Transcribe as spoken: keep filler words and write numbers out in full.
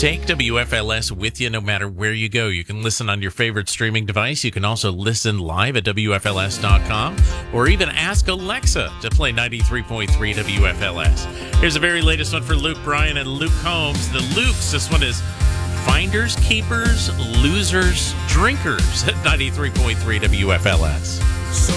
Take W F L S with you no matter where you go. You can listen on your favorite streaming device. You can also listen live at W F L S dot com or even ask Alexa to play ninety-three point three W F L S. Here's the very latest one for Luke Bryan and Luke Combs. The Lukes, this one is Finders, Keepers, Losers, Drinkers at ninety-three point three W F L S.